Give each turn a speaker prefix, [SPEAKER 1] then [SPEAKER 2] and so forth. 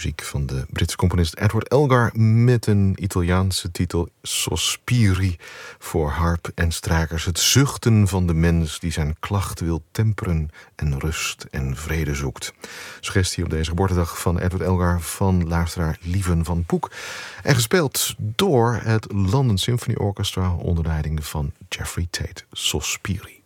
[SPEAKER 1] Muziek van de Britse componist Edward Elgar met een Italiaanse titel Sospiri voor harp en strijkers. Het zuchten van de mens die zijn klacht wil temperen en rust en vrede zoekt. Suggestie op deze geboortedag van Edward Elgar van luisteraar Lieven van Poek. En gespeeld door het London Symphony Orchestra onder leiding van Jeffrey Tate. Sospiri.